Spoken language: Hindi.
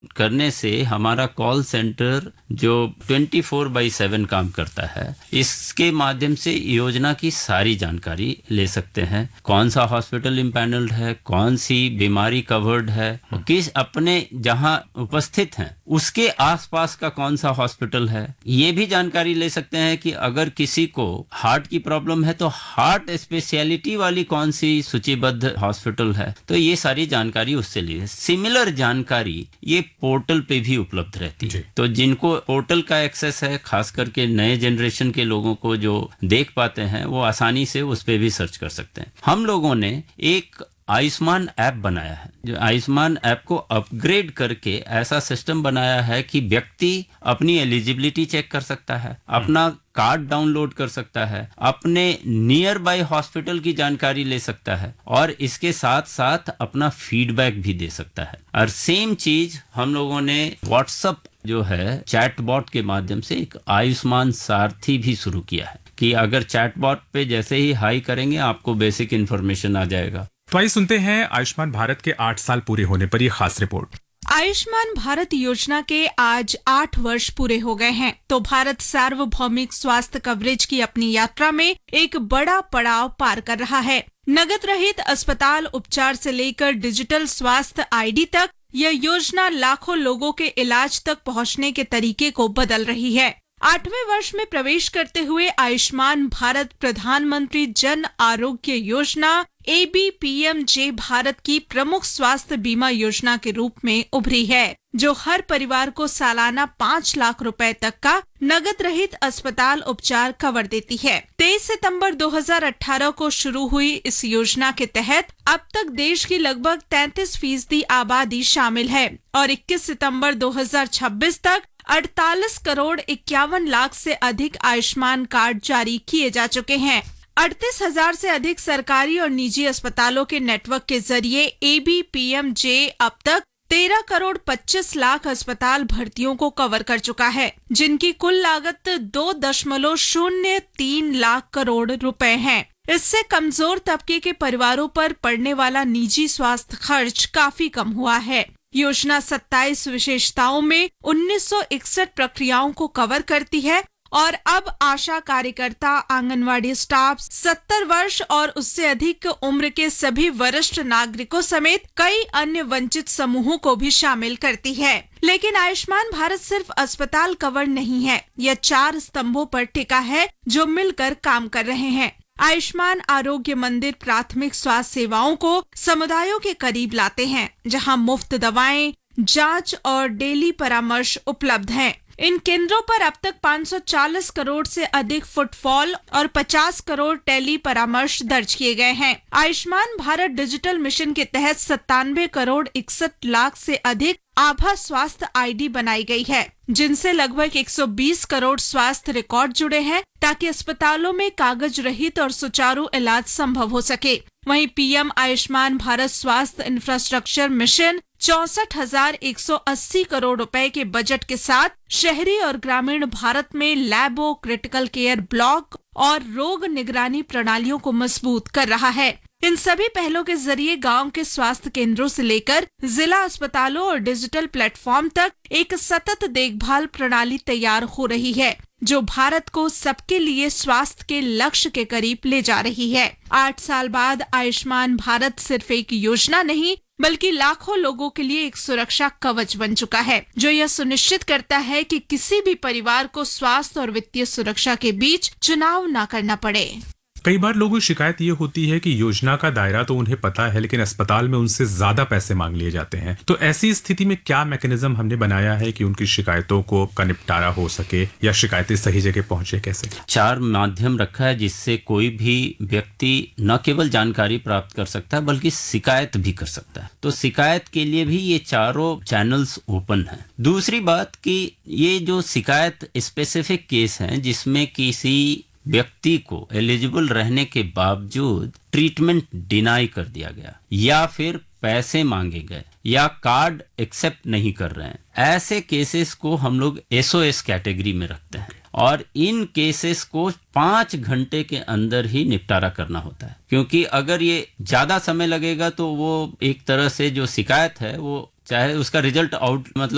करने से हमारा कॉल सेंटर जो 24/7 काम करता है, इसके माध्यम से योजना की सारी जानकारी ले सकते हैं। कौन सा हॉस्पिटल इम्पैनल्ड है, कौन सी बीमारी कवर्ड है, किस अपने जहां उपस्थित हैं उसके आसपास का कौन सा हॉस्पिटल है, ये भी जानकारी ले सकते हैं कि अगर किसी को हार्ट की प्रॉब्लम है तो हार्ट स्पेशलिटी वाली कौन सी सूचीबद्ध हॉस्पिटल है, तो ये सारी जानकारी उससे ली। सिमिलर जानकारी ये पोर्टल पे भी उपलब्ध रहती है। तो जिनको पोर्टल का एक्सेस है, खास करके नए जनरेशन के लोगों को जो देख पाते हैं, वो आसानी से उस पे भी सर्च कर सकते हैं। हम लोगों ने एक आयुष्मान ऐप बनाया है, जो आयुष्मान ऐप को अपग्रेड करके ऐसा सिस्टम बनाया है कि व्यक्ति अपनी एलिजिबिलिटी चेक कर सकता है, अपना कार्ड डाउनलोड कर सकता है, अपने नियर बाय हॉस्पिटल की जानकारी ले सकता है और इसके साथ साथ अपना फीडबैक भी दे सकता है। और सेम चीज हम लोगों ने व्हाट्सएप जो है चैटबॉट के माध्यम से एक आयुष्मान सारथी भी शुरू किया है कि अगर चैटबॉट पे जैसे ही हाई करेंगे आपको बेसिक इन्फॉर्मेशन आ जाएगा। तो आइए सुनते हैं आयुष्मान भारत के 8 साल पूरे होने पर ये खास रिपोर्ट। आयुष्मान भारत योजना के आज 8 वर्ष पूरे हो गए हैं, तो भारत सार्वभौमिक स्वास्थ्य कवरेज की अपनी यात्रा में एक बड़ा पड़ाव पार कर रहा है। नकद रहित अस्पताल उपचार से लेकर डिजिटल स्वास्थ्य आईडी तक, यह योजना लाखों लोगों के इलाज तक पहुंचने के तरीके को बदल रही है। 8वें वर्ष में प्रवेश करते हुए आयुष्मान भारत प्रधानमंत्री जन आरोग्य योजना ABPMJ भारत की प्रमुख स्वास्थ्य बीमा योजना के रूप में उभरी है, जो हर परिवार को सालाना 5 लाख रुपए तक का नकद रहित अस्पताल उपचार कवर देती है। 23 सितंबर 2018 को शुरू हुई इस योजना के तहत अब तक देश की लगभग 33% आबादी शामिल है और 21 सितंबर 2026 तक 48 करोड़ 51 लाख से अधिक आयुष्मान कार्ड जारी किए जा चुके हैं। 38,000 से अधिक सरकारी और निजी अस्पतालों के नेटवर्क के जरिए ABPMJ अब तक 13 करोड़ 25 लाख अस्पताल भर्तियों को कवर कर चुका है, जिनकी कुल लागत 2.03 लाख करोड़ रुपए है। इससे कमजोर तबके के परिवारों पर पड़ने वाला निजी स्वास्थ्य खर्च काफी कम हुआ है। योजना 27 विशेषताओं में 1961 प्रक्रियाओं को कवर करती है और अब आशा कार्यकर्ता, आंगनवाड़ी स्टाफ, 70 वर्ष और उससे अधिक उम्र के सभी वरिष्ठ नागरिकों समेत कई अन्य वंचित समूहों को भी शामिल करती है। लेकिन आयुष्मान भारत सिर्फ अस्पताल कवर नहीं है, यह 4 स्तंभों पर टिका है जो मिलकर काम कर रहे हैं। आयुष्मान आरोग्य मंदिर प्राथमिक स्वास्थ्य सेवाओं को समुदायों के करीब लाते हैं, जहां मुफ्त दवाएं, जांच और डेली परामर्श उपलब्ध हैं। इन केंद्रों पर अब तक 540 करोड़ से अधिक फुटफॉल और 50 करोड़ टेली परामर्श दर्ज किए गए हैं। आयुष्मान भारत डिजिटल मिशन के तहत 97 करोड़ 61 लाख से अधिक आभा स्वास्थ्य आईडी बनाई गई है, जिनसे लगभग 120 करोड़ स्वास्थ्य रिकॉर्ड जुड़े हैं, ताकि अस्पतालों में कागज रहित और सुचारू इलाज संभव हो सके। वहीं पीएम आयुष्मान भारत स्वास्थ्य इंफ्रास्ट्रक्चर मिशन 64,180 करोड़ रुपए के बजट के साथ शहरी और ग्रामीण भारत में लैबों, क्रिटिकल केयर ब्लॉक और रोग निगरानी प्रणालियों को मजबूत कर रहा है। इन सभी पहलों के जरिए गांव के स्वास्थ्य केंद्रों से लेकर जिला अस्पतालों और डिजिटल प्लेटफॉर्म तक एक सतत देखभाल प्रणाली तैयार हो रही है, जो भारत को सबके लिए स्वास्थ्य के लक्ष्य के करीब ले जा रही है। 8 साल बाद आयुष्मान भारत सिर्फ एक योजना नहीं, बल्कि लाखों लोगों के लिए एक सुरक्षा कवच बन चुका है, जो यह सुनिश्चित करता है कि किसी भी परिवार को स्वास्थ्य और वित्तीय सुरक्षा के बीच चुनाव न करना पड़े। कई बार लोगों की शिकायत ये होती है कि योजना का दायरा तो उन्हें पता है, लेकिन अस्पताल में उनसे ज्यादा पैसे मांग लिए जाते हैं। तो ऐसी स्थिति में क्या मैकेनिज्म हमने बनाया है कि उनकी शिकायतों का निपटारा हो सके या शिकायतें सही जगह पहुंचे? कैसे 4 माध्यम रखा है जिससे कोई भी व्यक्ति न केवल जानकारी प्राप्त कर सकता है बल्कि शिकायत भी कर सकता है। तो शिकायत के लिए भी ये चारों चैनल्स ओपन है। दूसरी बात कि ये जो शिकायत स्पेसिफिक केस हैं जिसमें किसी व्यक्ति को एलिजिबल रहने के बावजूद ट्रीटमेंट डिनाई कर दिया गया या फिर पैसे मांगे गए या कार्ड एक्सेप्ट नहीं कर रहे हैं, ऐसे केसेस को हम लोग SOS कैटेगरी में रखते हैं और इन केसेस को 5 घंटे के अंदर ही निपटारा करना होता है। क्योंकि अगर ये ज्यादा समय लगेगा तो वो एक तरह से जो शिकायत है वो चाहे उसका रिजल्ट आउट मतलब